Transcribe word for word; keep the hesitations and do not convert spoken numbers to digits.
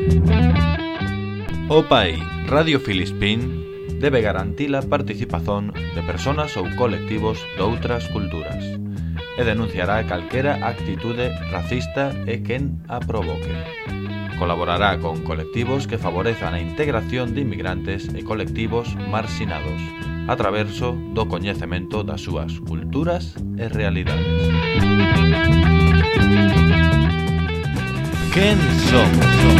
O P A I Radio Filispín debe garantir a participación de persoas ou colectivos de outras culturas e denunciará calquera actitude racista e quen a provoque. Colaborará con colectivos que favorezan a integración de inmigrantes e colectivos marxinados a traverso do coñecemento das súas culturas e realidades. Quen somos?